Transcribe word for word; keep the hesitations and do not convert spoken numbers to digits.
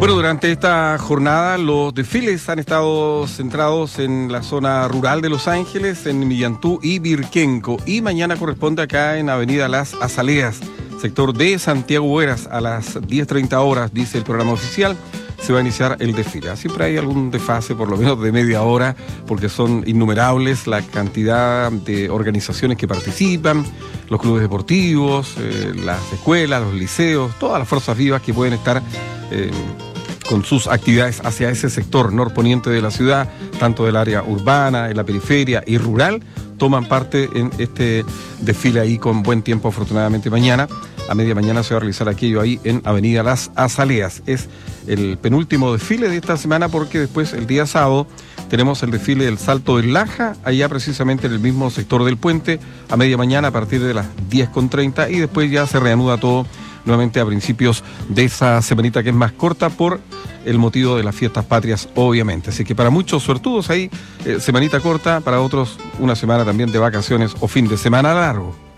Bueno, durante esta jornada los desfiles han estado centrados en la zona rural de Los Ángeles, en Millantú y Virquenco. Y mañana corresponde acá en Avenida Las Azaleas, sector de Santiago Hueras, a las diez treinta horas, dice el programa oficial. Se va a iniciar el desfile. Siempre hay algún desfase, por lo menos de media hora, porque son innumerables la cantidad de organizaciones que participan, los clubes deportivos, eh, las escuelas, los liceos, todas las fuerzas vivas que pueden estar eh, con sus actividades hacia ese sector norponiente de la ciudad, tanto del área urbana, en la periferia y rural, toman parte en este desfile ahí con buen tiempo, afortunadamente mañana. A media mañana se va a realizar aquello ahí en Avenida Las Azaleas. Es el penúltimo desfile de esta semana porque después, el día sábado, tenemos el desfile del Salto del Laja, allá precisamente en el mismo sector del puente, a media mañana a partir de las diez con treinta, y después ya se reanuda todo nuevamente a principios de esa semanita que es más corta por el motivo de las fiestas patrias, obviamente. Así que para muchos suertudos ahí, eh, semanita corta, para otros una semana también de vacaciones o fin de semana largo.